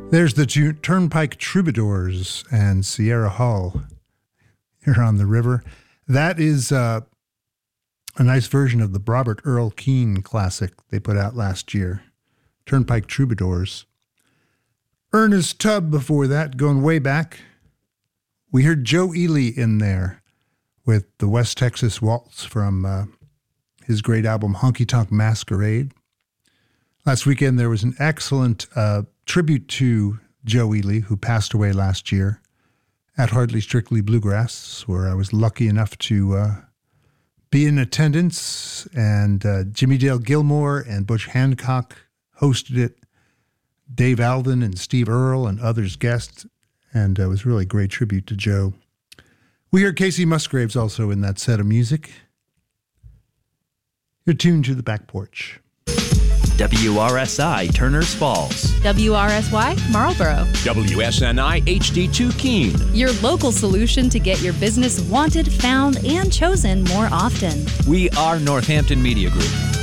There's the Turnpike Troubadours and Sierra Hull here on the river. That is a nice version of the Robert Earl Keen classic they put out last year, Turnpike Troubadours. Ernest Tubb before that, going way back. We heard Joe Ely in there with the West Texas Waltz from his great album Honky Tonk Masquerade. Last weekend there was an excellent tribute to Joe Ely, who passed away last year, at Hardly Strictly Bluegrass, where I was lucky enough to be in attendance, and Jimmy Dale Gilmore and Butch Hancock hosted it, Dave Alden and Steve Earle and others guests, and it was really a great tribute to Joe. We heard Casey Musgraves also in that set of music. You're tuned to The Back Porch. WRSI Turners Falls. WRSY Marlboro. WSNI HD2 Keene. Your local solution to get your business wanted, found, and chosen more often. We are Northampton Media Group.